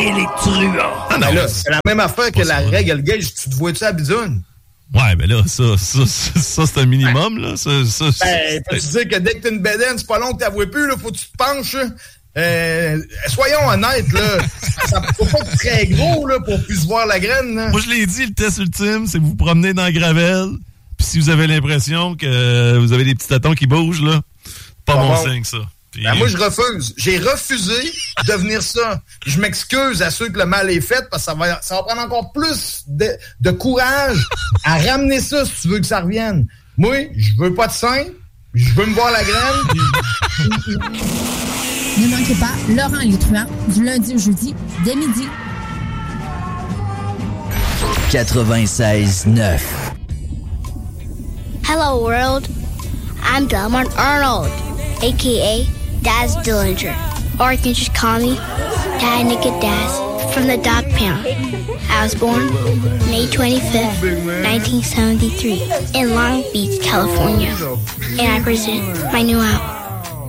et les truands. Ah non, là, c'est la même affaire que la règle gage. Tu te vois-tu à bidoune? Ouais, ben là, ça c'est un minimum, là. Faut-tu dire que dès que t'as une bédaine, c'est pas long que t'as vois plus, là, faut que tu te penches, soyons honnêtes, là. Ça faut pas être très gros, là, pour plus voir la graine, là. Moi, je l'ai dit, le test ultime, c'est que vous vous promenez dans la gravelle, puis si vous avez l'impression que vous avez des petits tâtons qui bougent, là, pas bon signe, ça. Puis... Ben, moi, je refuse. J'ai refusé de devenir ça. Je m'excuse à ceux que le mal est fait parce que ça va prendre encore plus de courage à ramener ça si tu veux que ça revienne. Moi, je veux pas de sein. Je veux me voir la graine. Ne manquez pas Laurent et les truands du lundi au jeudi dès midi. 96.9. Hello world. I'm Delmar Arnold, a.k.a. Daz Dillinger. Or you can just call me Dad Naked Daz from the Dog Pound. I was born May 25th, 1973 in Long Beach, California. And I present my new album,